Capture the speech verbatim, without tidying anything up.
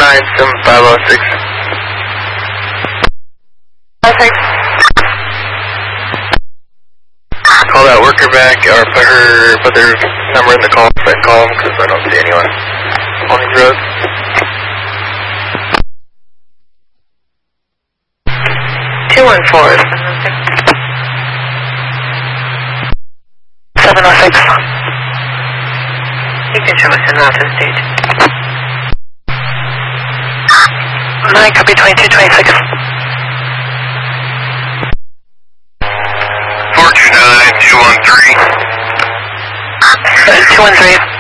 nine seven five oh six. Okay. Call that worker back, or put her, put their number in the call, and call them, because I don't see anyone on these roads. two one four. seven oh six. You can show us an office stage. nine, copy twenty-two twenty-six. four two nine two one three. two one three.